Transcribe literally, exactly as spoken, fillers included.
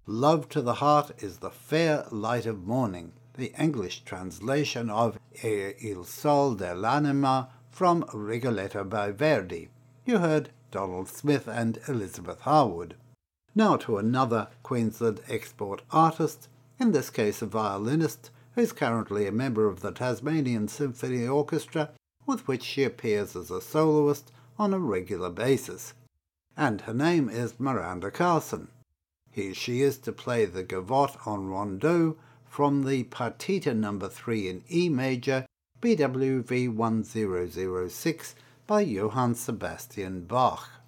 Love to the Heart is the fair light of morning, the English translation of E il sol dell'anima from Rigoletto by Verdi. You heard Donald Smith and Elizabeth Harwood. Now to another Queensland export artist, in this case a violinist, who is currently a member of the Tasmanian Symphony Orchestra, with which she appears as a soloist on a regular basis. And her name is Miranda Carson. Here she is to play the Gavotte en Rondeau from the Partita number three in E major, B W V one zero zero six by Johann Sebastian Bach.